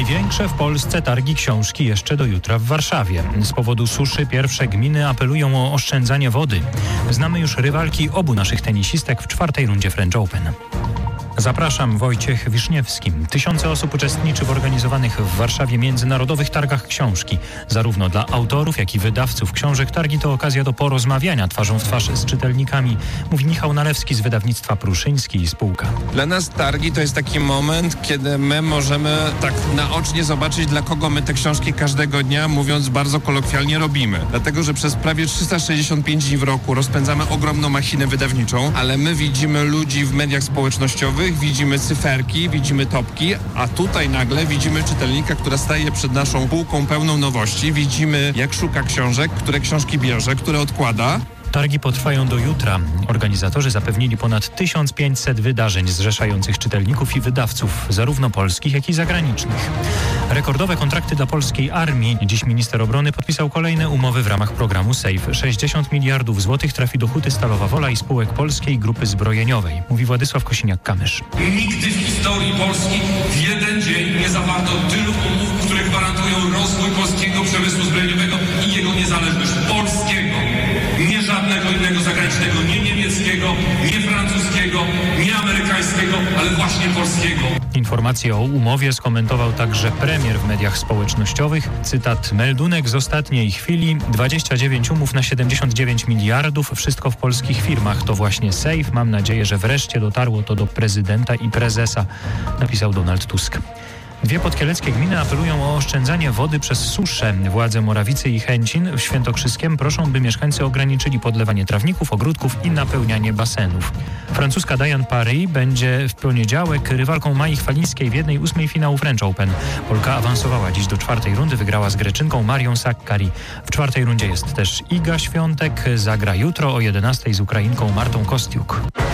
Największe w Polsce targi książki jeszcze do jutra w Warszawie. Z powodu suszy pierwsze gminy apelują o oszczędzanie wody. Znamy już rywalki obu naszych tenisistek w czwartej rundzie French Open. Zapraszam, Wojciech Wiszniewski. Tysiące osób uczestniczy w organizowanych w Warszawie międzynarodowych targach książki. Zarówno dla autorów, jak i wydawców książek targi to okazja do porozmawiania twarzą w twarz z czytelnikami, mówi Michał Nalewski z wydawnictwa Pruszyński i spółka. Dla nas targi to jest taki moment, kiedy my możemy tak naocznie zobaczyć, dla kogo my te książki każdego dnia, mówiąc bardzo kolokwialnie, robimy. Dlatego, że przez prawie 365 dni w roku rozpędzamy ogromną machinę wydawniczą, ale my widzimy ludzi w mediach społecznościowych, widzimy cyferki, widzimy topki, a tutaj nagle widzimy czytelnika, która staje przed naszą półką pełną nowości. Widzimy, jak szuka książek, które książki bierze, które odkłada. Targi potrwają do jutra. Organizatorzy zapewnili ponad 1500 wydarzeń zrzeszających czytelników i wydawców, zarówno polskich, jak i zagranicznych. Rekordowe kontrakty dla polskiej armii. Dziś minister obrony podpisał kolejne umowy w ramach programu SAFE. 60 miliardów złotych trafi do Huty Stalowa Wola i spółek Polskiej Grupy Zbrojeniowej, mówi Władysław Kosiniak-Kamysz. Nigdy w historii Polski w jeden dzień nie zawarto tylu umów, które gwarantują rozwój polskiego przemysłu zbrojeniowego i jego niezależność. Polskiego. Nie żadnego innego zagranicznego, nie niemieckiego, nie francuskiego, nie amerykańskiego, ale właśnie polskiego. Informację o umowie skomentował także premier w mediach społecznościowych. Cytat: meldunek z ostatniej chwili, 29 umów na 79 miliardów, wszystko w polskich firmach. To właśnie SAFE. Mam nadzieję, że wreszcie dotarło to do prezydenta i prezesa, napisał Donald Tusk. Dwie podkieleckie gminy apelują o oszczędzanie wody przez suszę. Władze Morawicy i Chęcin w Świętokrzyskiem proszą, by mieszkańcy ograniczyli podlewanie trawników, ogródków i napełnianie basenów. Francuska Diane Paris będzie w poniedziałek rywalką Mai Chwalińskiej w 1/8 finału French Open. Polka awansowała dziś do czwartej rundy, wygrała z Greczynką Marią Sakkari. W czwartej rundzie jest też Iga Świątek, zagra jutro o 11:00 z Ukrainką Martą Kostiuk.